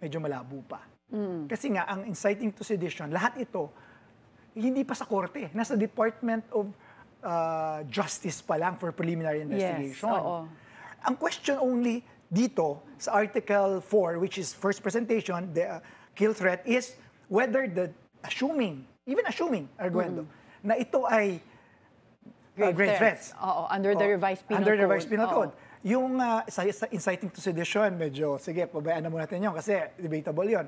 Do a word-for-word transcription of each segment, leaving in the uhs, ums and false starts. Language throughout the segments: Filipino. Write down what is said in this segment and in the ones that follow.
medyo malabo pa. Mm. Kasi nga, ang inciting to sedition, lahat ito, hindi pa sa korte. Nasa Department of uh, Justice pa lang for preliminary investigation. Yes, oo. Ang question only dito, sa Article four, which is first presentation, the uh, kill threat, is whether the assuming, even assuming, Arguendo, mm. na ito ay uh, grave threats. threats. Oo, under the revised penal under code. the revised penal code. Yung uh, sa, sa inciting to sedition, medyo, sige, pabayaan na muna natin yun kasi debatable yun.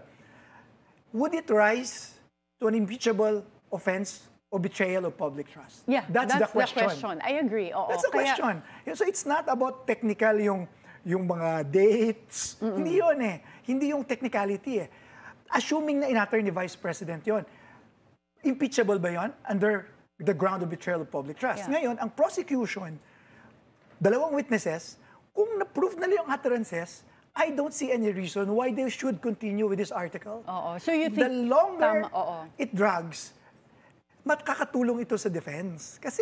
Would it rise to an impeachable offense or betrayal of public trust? Yeah, that's, that's the question. the question. I agree. Oo, that's the kaya... question. So it's not about technical yung yung mga dates. Mm-mm. Hindi yun eh. Hindi yung technicality eh. Assuming na inatter ni Vice President yon, impeachable ba yon under the ground of betrayal of public trust? Yeah. Ngayon, ang prosecution, dalawang witnesses, kung na-prove na yung utterances, I don't see any reason why they should continue with this article. Oo. So you think... The longer tama, it drags, makakatulong ito sa defense. Kasi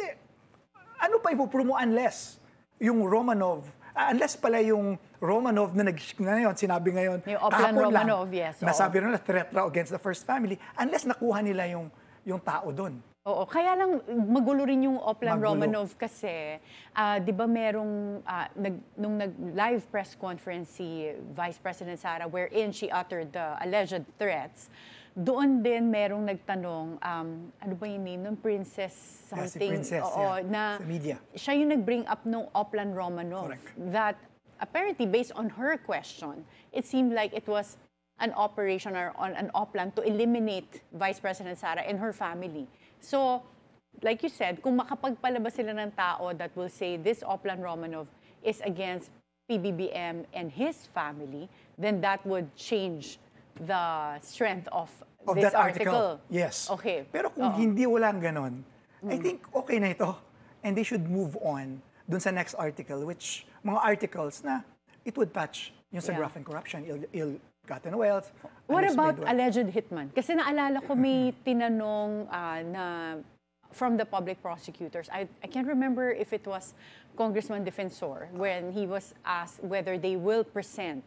ano pa ipupromo unless yung Romanov, uh, unless pala yung Romanov na, nag, na yun, sinabi ngayon, yung Oplan Romanov, lang, yes. nasabi nila threat raw against the first family, unless nakuha nila yung, yung tao doon. Oo, kaya lang magulo rin yung Oplan Magulo. Romanov kasi, uh, di ba merong, uh, nag, nung nag-live press conference si Vice President Sara wherein she uttered the alleged threats, doon din merong nagtanong, um, ano ba yung name ng Princess something? Yeah, si Princess, oo, yeah, na sa media. Siya yung nag-bring up nung Oplan Romanov. Correct. That apparently, based on her question, it seemed like it was an operation or on an Oplan to eliminate Vice President Sara and her family. So, like you said, kung makapagpalabas sila ng tao that will say this Oplan Romanov is against P B B M and his family, then that would change the strength of, of this that article. article. Yes. Okay. Pero kung Oo. hindi walang ganon, Mm. I think okay na ito. And they should move on dun sa next article, which mga articles na it would patch yung sa Yeah. graft and corruption, ill, ill-gotten wealth. What unexplained about wealth. alleged hitman? Kasi naalala ko may tinanong uh, na from the public prosecutors. I, I can't remember if it was Congressman Defensor when he was asked whether they will present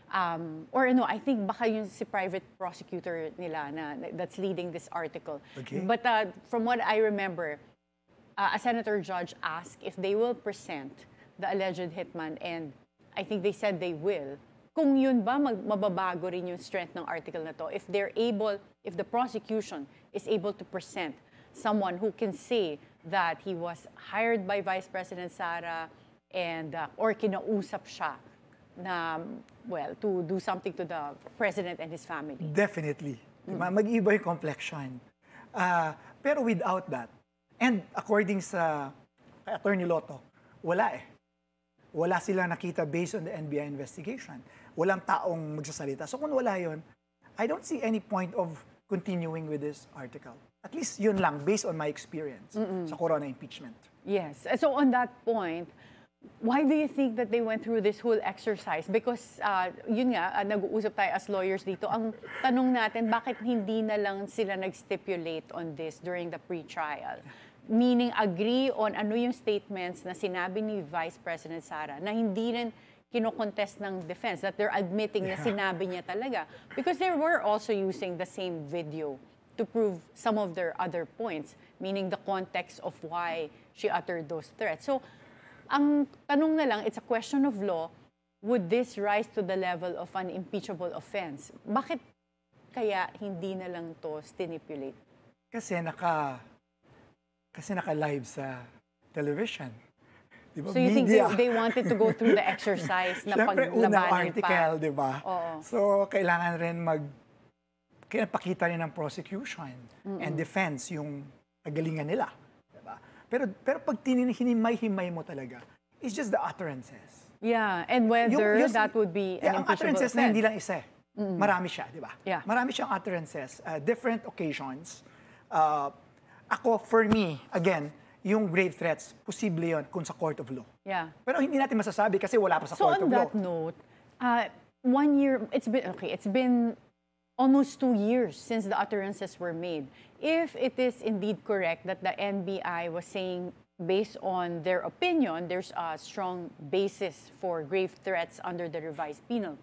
um, or no, I think baka yung si private prosecutor nila na, that's leading this article. Okay. But uh, from what I remember, uh, a senator judge asked if they will present the alleged hitman, and I think they said they will. Kung yun ba, mag, mababago rin yung strength ng article na to. If they're able, if the prosecution is able to present someone who can say that he was hired by Vice President Sara and uh, or kinausap siya na, well, to do something to the president and his family. Definitely. Mm. Mag-iba yung complexion. Uh, pero without that, and according sa Attorney Lotto, wala eh. Wala sila nakita based on the N B I investigation. Walang taong magsasalita. So kung wala yun, I don't see any point of continuing with this article. At least yun lang, based on my experience Mm-mm. sa Corona impeachment. Yes. So on that point, why do you think that they went through this whole exercise? Because uh, yun nga, uh, nag-uusap tayo as lawyers dito. Ang tanong natin, bakit hindi na lang sila nag-stipulate on this during the pre-trial? Meaning, agree on ano yung statements na sinabi ni Vice President Sara na hindi rin kinokontest ng defense, that they're admitting yeah. na sinabi niya talaga. Because they were also using the same video to prove some of their other points, meaning the context of why she uttered those threats. So, ang tanong na lang, it's a question of law, would this rise to the level of an impeachable offense? Bakit kaya hindi na lang to stipulate? Kasi naka... Kasi naka-live sa television. Diba? So you Media. think they, they wanted to go through the exercise na Siyempre, paglabanan unang article, pa? di ba? Oo. So, kailangan rin mag... Kaya pakita rin ng prosecution Mm-mm. and defense yung kagalingan nila. Diba? Pero, pero pag hinimay-himay mo talaga, it's just the utterances. Yeah, and whether yung, yung, that would be yeah, an impeachable utterances offense. na hindi lang isa. Mm-mm. Marami siya, di ba? Yeah. Marami siyang utterances, uh, different occasions. Uh, Ako, for me, again, yung grave threats, posible yun kung sa court of law. Yeah. Pero hindi natin masasabi kasi wala pa sa so court of law. So on that note, uh, one year, it's been, okay, it's been almost two years since the utterances were made. If it is indeed correct that the N B I was saying, based on their opinion, there's a strong basis for grave threats under the revised penal